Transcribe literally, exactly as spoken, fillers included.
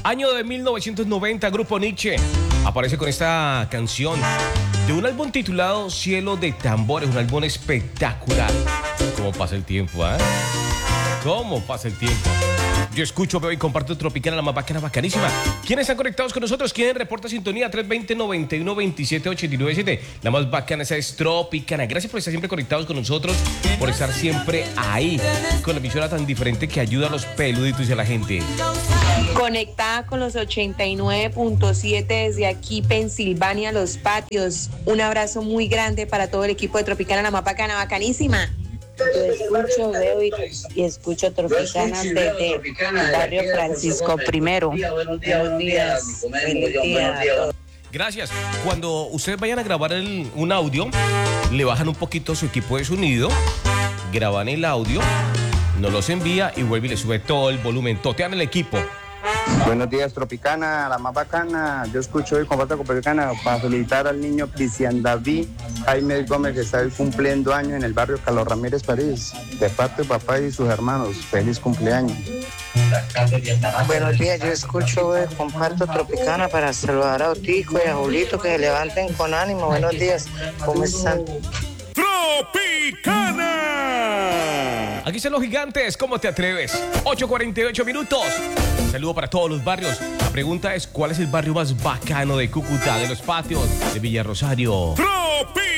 Año de mil novecientos noventa, Grupo Nietzsche aparece con esta canción de un álbum titulado Cielo de Tambores, un álbum espectacular. ¿Cómo pasa el tiempo, ah? ¿eh? ¿Cómo pasa el tiempo? Yo escucho, veo y comparto Tropicana, la más bacana, bacanísima. ¿Quiénes están conectados con nosotros? ¿Quién reporta sintonía? tres dos cero, noventa y uno, veintisiete, ochenta y nueve siete. La más bacana, esa es Tropicana. Gracias por estar siempre conectados con nosotros, por estar siempre ahí, con la emisora tan diferente que ayuda a los peluditos y a la gente. Conectada con los ochenta y nueve punto siete desde aquí, Pensilvania, Los Patios. Un abrazo muy grande para todo el equipo de Tropicana, la más bacana, bacanísima. Yo escucho, veo y, y escucho Tropicana desde el barrio Francisco Primero. Buenos días. Buenos días. Gracias. Cuando ustedes vayan a grabar el, un audio, le bajan un poquito su equipo de sonido, graban el audio, nos los envía y vuelve y le sube todo el volumen. Totean el equipo. Buenos días, Tropicana, la más bacana. Yo escucho y comparto con Tropicana para felicitar al niño Cristian David Jaime Gómez, que está cumpliendo años en el barrio Carlos Ramírez, París, de parte de papá y sus hermanos. Feliz cumpleaños. Buenos días, yo escucho y comparto Tropicana para saludar a Otico y a Julito, que se levanten con ánimo. Buenos días, ¿cómo están? Tropicana. Aquí están los gigantes, ¿cómo te atreves? ocho cuarenta y ocho minutos. Saludo para todos los barrios. La pregunta es, ¿cuál es el barrio más bacano de Cúcuta, de Los Patios, de Villa Rosario? Tropicana.